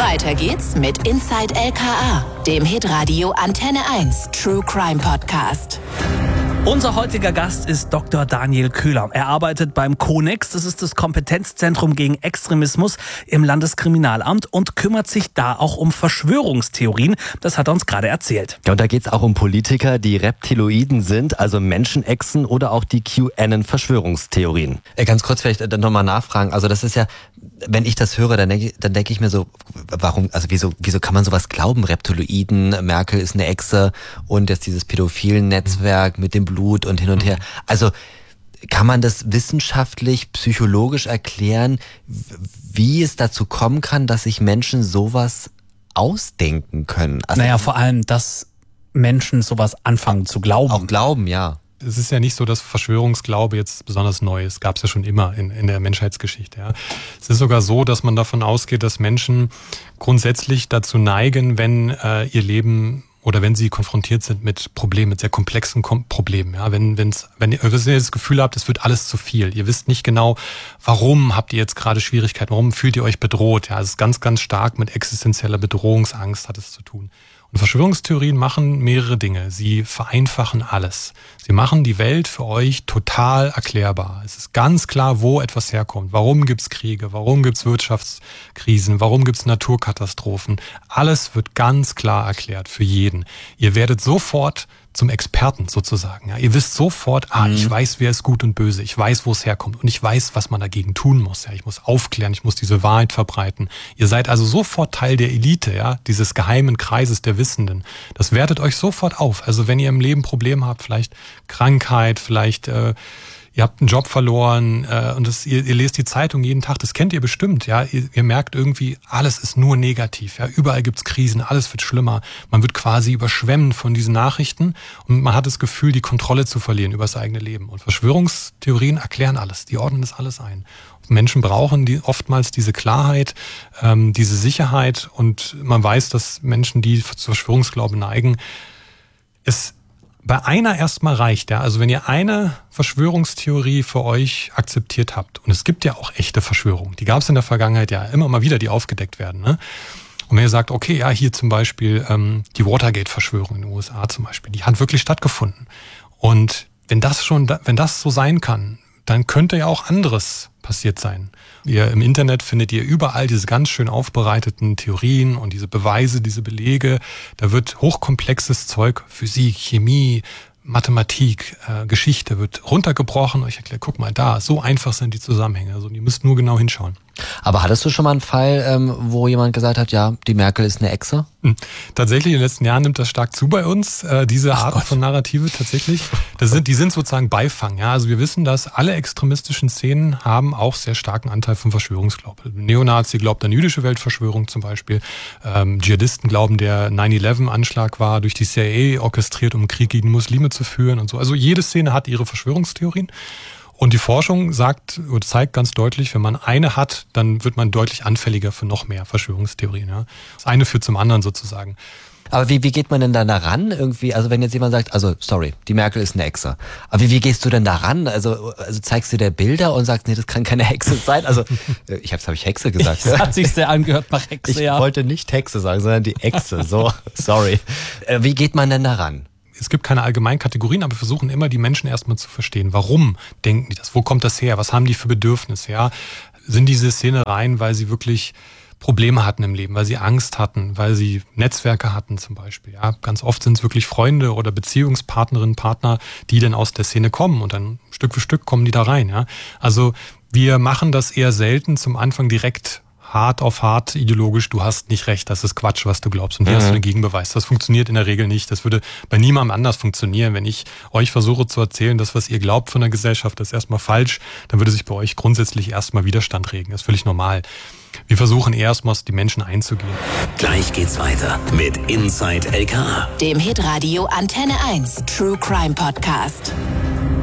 Weiter geht's mit Inside LKA, dem Hitradio Antenne 1 True Crime Podcast. Unser heutiger Gast ist Dr. Daniel Köhler. Er arbeitet beim CONEX, das ist das Kompetenzzentrum gegen Extremismus im Landeskriminalamt und kümmert sich da auch um Verschwörungstheorien. Das hat er uns gerade erzählt. Ja, und da geht es auch um Politiker, die Reptiloiden sind, also Menschenechsen oder auch die QAnon-Verschwörungstheorien. Ganz kurz vielleicht dann nochmal nachfragen. Also das ist ja, wenn ich das höre, dann denke ich mir so, warum, also wieso kann man sowas glauben? Reptiloiden, Merkel ist eine Echse und jetzt dieses pädophilen Netzwerk mit dem Blut und hin und her. Also kann man das wissenschaftlich, psychologisch erklären, wie es dazu kommen kann, dass sich Menschen sowas ausdenken können? Also vor allem, dass Menschen sowas anfangen zu glauben. Auch glauben, ja. Es ist ja nicht so, dass Verschwörungsglaube jetzt besonders neu ist. Gab es ja schon immer in der Menschheitsgeschichte. Ja. Es ist sogar so, dass man davon ausgeht, dass Menschen grundsätzlich dazu neigen, wenn ihr Leben oder wenn sie konfrontiert sind mit Problemen, mit sehr komplexen Problemen. Ja. Wenn ihr das Gefühl habt, es wird alles zu viel. Ihr wisst nicht genau, warum habt ihr jetzt gerade Schwierigkeiten, warum fühlt ihr euch bedroht. Ja. Es ist ganz, ganz stark mit existenzieller Bedrohungsangst hat es zu tun. Und Verschwörungstheorien machen mehrere Dinge. Sie vereinfachen alles. Sie machen die Welt für euch total erklärbar. Es ist ganz klar, wo etwas herkommt. Warum gibt's Kriege? Warum gibt's Wirtschaftskrisen? Warum gibt's Naturkatastrophen? Alles wird ganz klar erklärt für jeden. Ihr werdet sofort zum Experten sozusagen. Ja, ihr wisst sofort, ich weiß, wer ist gut und böse. Ich weiß, wo es herkommt und ich weiß, was man dagegen tun muss. Ja, ich muss aufklären, ich muss diese Wahrheit verbreiten. Ihr seid also sofort Teil der Elite, ja, dieses geheimen Kreises der Wissenden. Das wertet euch sofort auf. Also wenn ihr im Leben Probleme habt, vielleicht Krankheit, vielleicht ihr habt einen Job verloren und ihr lest die Zeitung jeden Tag, das kennt ihr bestimmt. Ja, ihr merkt irgendwie, alles ist nur negativ. Ja, überall gibt's Krisen, alles wird schlimmer. Man wird quasi überschwemmt von diesen Nachrichten und man hat das Gefühl, die Kontrolle zu verlieren über das eigene Leben. Und Verschwörungstheorien erklären alles, die ordnen das alles ein. Und Menschen brauchen oftmals diese Klarheit, diese Sicherheit und man weiß, dass Menschen, die zu Verschwörungsglauben neigen, es bei einer erstmal reicht, ja. Also wenn ihr eine Verschwörungstheorie für euch akzeptiert habt, und es gibt ja auch echte Verschwörungen, die gab es in der Vergangenheit ja immer mal wieder, die aufgedeckt werden, ne? Und wenn ihr sagt, okay, ja, hier zum Beispiel die Watergate-Verschwörung in den USA zum Beispiel, die hat wirklich stattgefunden. Und wenn das so sein kann, dann könnte ja auch anderes passiert sein. Im Internet findet ihr überall diese ganz schön aufbereiteten Theorien und diese Beweise, diese Belege. Da wird hochkomplexes Zeug, Physik, Chemie, Mathematik, Geschichte wird runtergebrochen. Ich erkläre, guck mal da, so einfach sind die Zusammenhänge. Also ihr müsst nur genau hinschauen. Aber hattest du schon mal einen Fall, wo jemand gesagt hat, ja, die Merkel ist eine Echse? Tatsächlich, in den letzten Jahren nimmt das stark zu bei uns, diese Art von Narrative tatsächlich. Die sind sozusagen Beifang. Ja? Also wir wissen, dass alle extremistischen Szenen haben auch sehr starken Anteil von Verschwörungsglauben. Neonazi glaubt an jüdische Weltverschwörung zum Beispiel. Dschihadisten glauben, der 9/11-Anschlag war durch die CIA orchestriert, um Krieg gegen Muslime zu führen und so. Also jede Szene hat ihre Verschwörungstheorien. Und die Forschung zeigt ganz deutlich, wenn man eine hat, dann wird man deutlich anfälliger für noch mehr Verschwörungstheorien. Ja. Das eine führt zum anderen sozusagen. Aber wie geht man denn da ran irgendwie? Also wenn jetzt jemand sagt, die Merkel ist eine Echse. Aber wie gehst du denn da ran? Also zeigst du dir Bilder und sagst, nee, das kann keine Hexe sein? Also habe ich Hexe gesagt? Das hat sich sehr angehört nach Hexe, Ich wollte nicht Hexe sagen, sondern die Echse. So, sorry. Wie geht man denn da ran? Es gibt keine allgemeinen Kategorien, aber wir versuchen immer, die Menschen erstmal zu verstehen. Warum denken die das? Wo kommt das her? Was haben die für Bedürfnisse? Ja? Sind diese Szenereien, weil sie wirklich Probleme hatten im Leben, weil sie Angst hatten, weil sie Netzwerke hatten zum Beispiel. Ja? Ganz oft sind es wirklich Freunde oder Beziehungspartnerinnen, Partner, die dann aus der Szene kommen und dann Stück für Stück kommen die da rein. Ja? Also wir machen das eher selten zum Anfang direkt hart auf hart ideologisch, du hast nicht recht, das ist Quatsch, was du glaubst. Und hier hast du den Gegenbeweis. Das funktioniert in der Regel nicht. Das würde bei niemandem anders funktionieren. Wenn ich euch versuche zu erzählen, das, was ihr glaubt von der Gesellschaft, ist erstmal falsch, dann würde sich bei euch grundsätzlich erstmal Widerstand regen. Das ist völlig normal. Wir versuchen erstmal auf die Menschen einzugehen. Gleich geht's weiter mit Inside LKA, dem Hitradio Antenne 1 True Crime Podcast.